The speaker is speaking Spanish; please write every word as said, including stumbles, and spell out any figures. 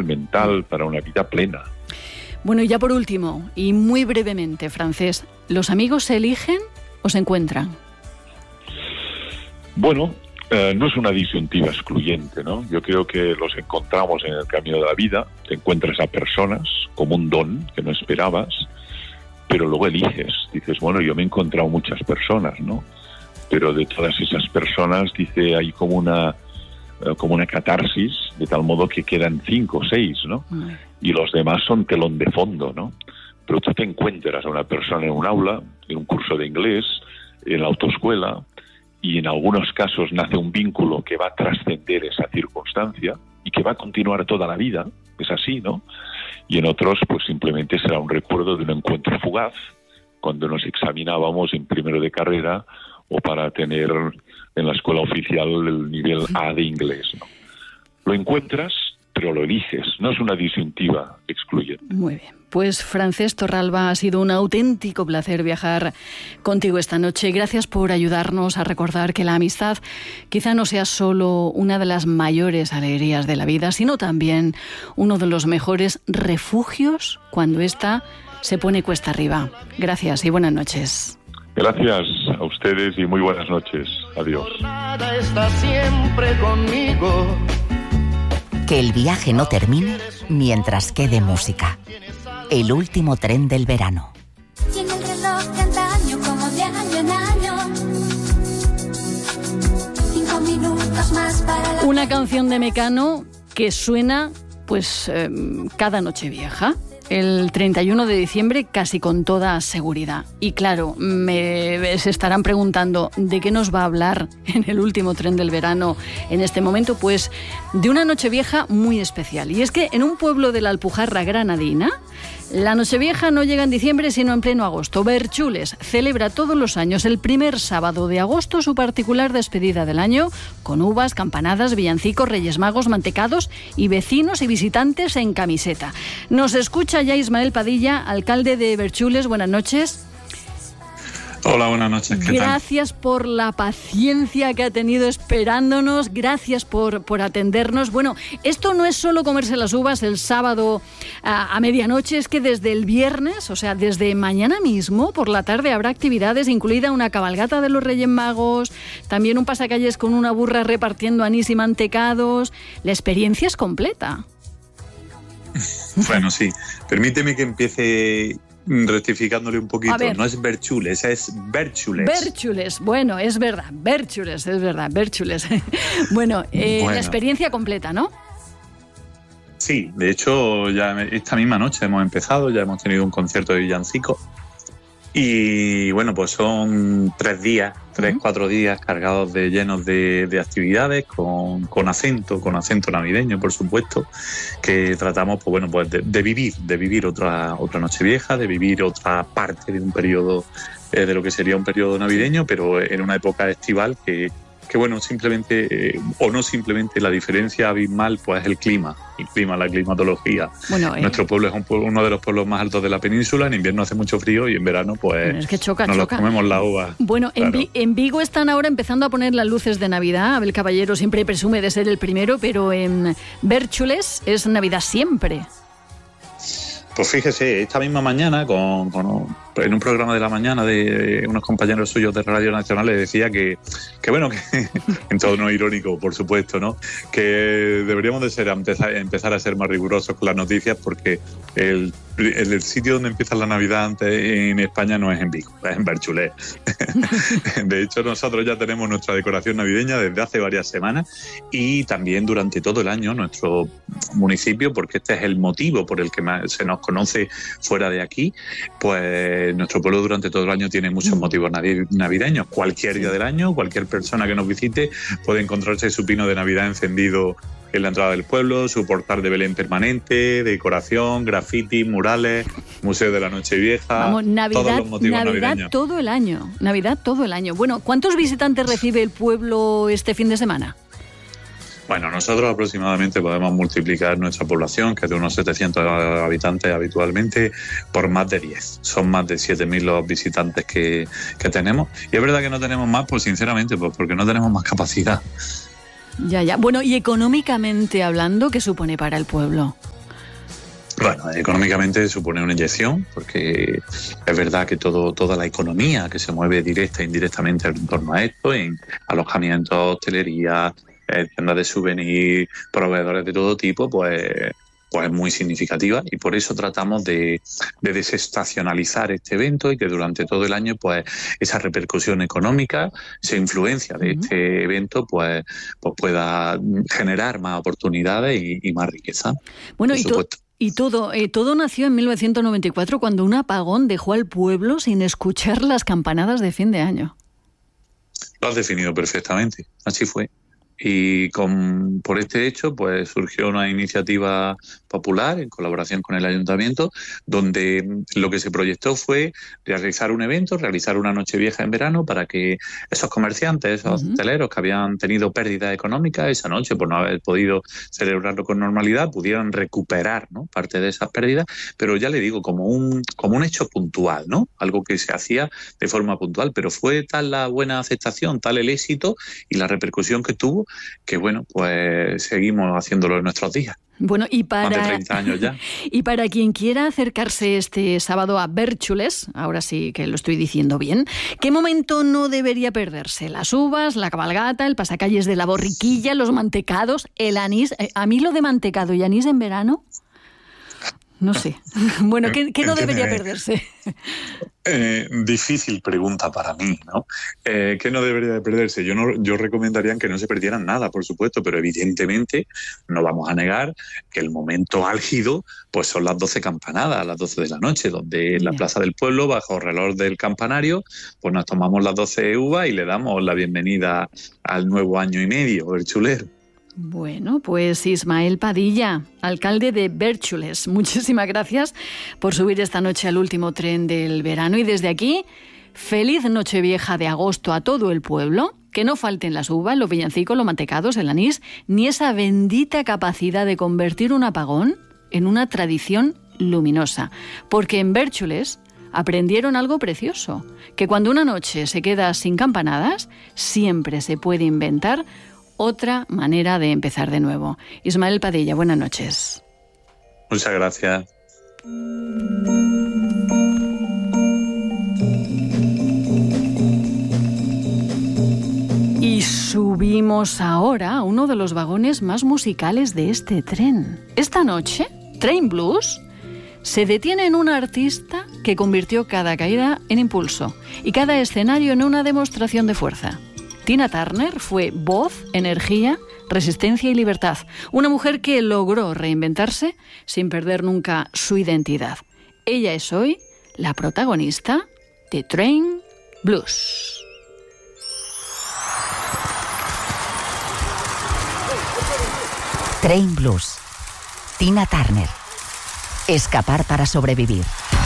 emocional, mental, para una vida plena. Bueno, y ya por último, y muy brevemente, Francés, ¿los amigos se eligen o se encuentran? Bueno, eh, no es una disyuntiva excluyente, ¿no? Yo creo que los encontramos en el camino de la vida, te encuentras a personas como un don que no esperabas, pero luego eliges, dices, bueno, yo me he encontrado muchas personas, ¿no? Pero de todas esas personas, dice, hay como una, eh, como una catarsis, de tal modo que quedan cinco o seis, ¿no? Mm. Y los demás son telón de fondo, ¿no? Pero tú te encuentras a una persona en un aula, en un curso de inglés, en la autoescuela, y en algunos casos nace un vínculo que va a trascender esa circunstancia y que va a continuar toda la vida, es así, ¿no? Y en otros, pues simplemente será un recuerdo de un encuentro fugaz, cuando nos examinábamos en primero de carrera o para tener en la escuela oficial el nivel A de inglés, ¿no? Lo encuentras, pero lo eliges, no es una disyuntiva excluyente. Muy bien. Pues Francés Torralba, ha sido un auténtico placer viajar contigo esta noche. Gracias por ayudarnos a recordar que la amistad quizá no sea solo una de las mayores alegrías de la vida, sino también uno de los mejores refugios cuando ésta se pone cuesta arriba. Gracias y buenas noches. Gracias a ustedes y muy buenas noches. Adiós. Está siempre conmigo. Que el viaje no termine mientras quede música. El último tren del verano. Tiene el reloj de antaño como de año en año. Cinco minutos más para la... Una canción de Mecano que suena pues eh, cada Nochevieja. El treinta y uno de diciembre casi con toda seguridad. Y claro, me, se estarán preguntando ¿de qué nos va a hablar en el último tren del verano en este momento? Pues de una Nochevieja muy especial. Y es que en un pueblo de la Alpujarra granadina, la Nochevieja no llega en diciembre sino en pleno agosto. Berchules celebra todos los años el primer sábado de agosto su particular despedida del año con uvas, campanadas, villancicos, reyes magos, mantecados y vecinos y visitantes en camiseta. Nos escucha ya Ismael Padilla, alcalde de Berchules. Buenas noches. Hola, buenas noches. ¿Qué gracias tal? por la paciencia que ha tenido esperándonos, gracias por, por atendernos. Bueno, esto no es solo comerse las uvas el sábado a, a medianoche, es que desde el viernes, o sea, desde mañana mismo, por la tarde habrá actividades, incluida una cabalgata de los Reyes Magos, también un pasacalles con una burra repartiendo anís y mantecados. La experiencia es completa. Bueno, sí. Permíteme que empiece rectificándole un poquito. No es Berchules, es Berchules. Berchules, bueno, es verdad. Berchules, es verdad, Berchules. bueno, eh, bueno, la experiencia completa, ¿no? Sí, de hecho, ya esta misma noche hemos empezado, ya hemos tenido un concierto de villancicos. Y bueno, pues son tres días, tres, uh-huh. cuatro días cargados de llenos de, de actividades, con, con acento, con acento navideño, por supuesto, que tratamos, pues bueno, pues de, de vivir, de vivir otra, otra Nochevieja, de vivir otra parte de un periodo, eh, de lo que sería un periodo navideño, pero en una época estival que, que bueno, simplemente, eh, o no simplemente, la diferencia abismal, pues es el clima, el clima, la climatología. Bueno, eh, Nuestro pueblo es un pueblo, uno de los pueblos más altos de la península, en invierno hace mucho frío y en verano, pues, bueno, es que choca, nos choca. Los comemos la uva. Bueno, claro. en, Vi- en Vigo están ahora empezando a poner las luces de Navidad. Abel Caballero siempre presume de ser el primero, pero en Berchules es Navidad siempre. Pues fíjese, esta misma mañana, con, con, en un programa de la mañana de unos compañeros suyos de Radio Nacional, les decía que, que bueno, que en tono irónico, por supuesto, ¿no? Que deberíamos de ser empezar, empezar a ser más rigurosos con las noticias, porque el, el, el sitio donde empieza la Navidad antes en España no es en Vigo, es en Berchules. De hecho, nosotros ya tenemos nuestra decoración navideña desde hace varias semanas y también durante todo el año nuestro municipio, porque este es el motivo por el que se nos conoce fuera de aquí, pues nuestro pueblo durante todo el año tiene muchos motivos navideños. Cualquier día del año, cualquier persona que nos visite puede encontrarse su pino de Navidad encendido en la entrada del pueblo, su portal de Belén permanente, decoración, graffiti, murales, Museo de la Nochevieja, Vamos, Navidad, todos los motivos Navidad navideños. todo el año, Navidad todo el año. Bueno, ¿cuántos visitantes recibe el pueblo este fin de semana? Bueno, nosotros aproximadamente podemos multiplicar nuestra población, que es de unos setecientos habitantes habitualmente, por más de diez. Son más de siete mil los visitantes que, que tenemos. Y es verdad que no tenemos más, pues sinceramente, pues porque no tenemos más capacidad. Ya, ya. Bueno, y económicamente hablando, ¿qué supone para el pueblo? Bueno, económicamente supone una inyección, porque es verdad que todo toda la economía que se mueve directa e indirectamente en torno a esto, en alojamientos, hostelería, eh, tiendas de souvenir, proveedores de todo tipo, pues, pues es muy significativa, y por eso tratamos de, de desestacionalizar este evento y que durante todo el año pues esa repercusión económica, esa influencia de este evento pues, pues pueda generar más oportunidades y, y más riqueza. Bueno, y, to- y todo, eh, todo nació en mil novecientos noventa y cuatro, cuando un apagón dejó al pueblo sin escuchar las campanadas de fin de año. Lo has definido perfectamente, así fue. Y con, por este hecho pues surgió una iniciativa popular en colaboración con el ayuntamiento, donde lo que se proyectó fue realizar un evento, realizar una Nochevieja en verano, para que esos comerciantes, esos uh-huh. hosteleros que habían tenido pérdidas económicas esa noche por no haber podido celebrarlo con normalidad, pudieran recuperar, ¿no?, parte de esas pérdidas, pero ya le digo, como un, como un hecho puntual, ¿no?, algo que se hacía de forma puntual, pero fue tal la buena aceptación, tal el éxito y la repercusión que tuvo, que bueno, pues seguimos haciéndolo en nuestros días. Bueno, y para, más de treinta años ya. Y para quien quiera acercarse este sábado a Bércholes, ahora sí que lo estoy diciendo bien, ¿qué momento no debería perderse? Las uvas, la cabalgata, el pasacalles de la borriquilla, los mantecados, el anís. A mí lo de mantecado y anís en verano, no sé. Bueno, ¿qué, qué no debería perderse? Eh, difícil pregunta para mí, ¿no? Eh, ¿Qué no debería de perderse? Yo no, yo recomendaría que no se perdieran nada, por supuesto, pero evidentemente no vamos a negar que el momento álgido pues son las doce campanadas, a las doce de la noche, donde en la Plaza del Pueblo, bajo el reloj del campanario, pues nos tomamos las doce uvas y le damos la bienvenida al nuevo año y medio, el chulero. Bueno, pues Ismael Padilla, alcalde de Bércholes, muchísimas gracias por subir esta noche al último tren del verano, y desde aquí, feliz Nochevieja de agosto a todo el pueblo, que no falten las uvas, los villancicos, los mantecados, el anís, ni esa bendita capacidad de convertir un apagón en una tradición luminosa, porque en Bércholes aprendieron algo precioso, que cuando una noche se queda sin campanadas, siempre se puede inventar otra manera de empezar de nuevo. Ismael Padilla, buenas noches. Muchas gracias. Y subimos ahora a uno de los vagones más musicales de este tren. Esta noche, Train Blues se detiene en un artista que convirtió cada caída en impulso y cada escenario en una demostración de fuerza. Tina Turner fue voz, energía, resistencia y libertad. Una mujer que logró reinventarse sin perder nunca su identidad. Ella es hoy la protagonista de Train Blues. Train Blues. Tina Turner. Escapar para sobrevivir.